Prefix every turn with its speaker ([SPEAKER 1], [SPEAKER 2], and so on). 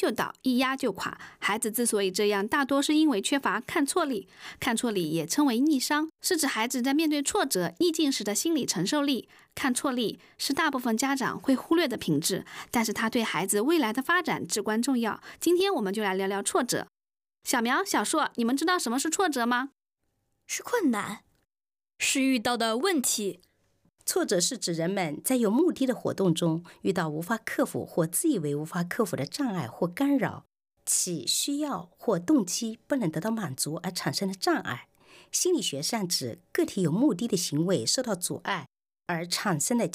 [SPEAKER 1] 就倒，一压就垮。孩子之所以这样，大多是因为缺乏看错力。看错力也称为逆商，是指孩子在面对挫折、逆境时的心理承受力。看错力是大部分家长会忽略的品质，但是它对孩子未来的发展至关重要。今天我们就来聊聊挫折。小苗、小硕，你们知道什么是挫折吗？
[SPEAKER 2] 是困难，
[SPEAKER 3] 是遇到的问题。
[SPEAKER 4] 挫折是指人们在有目的的活动中遇到无法克服或自以为无法克服的障碍或干扰，其需要或动机不能得到满足而产生的障碍。心理学上指个体有目的的行为受到阻碍而产生的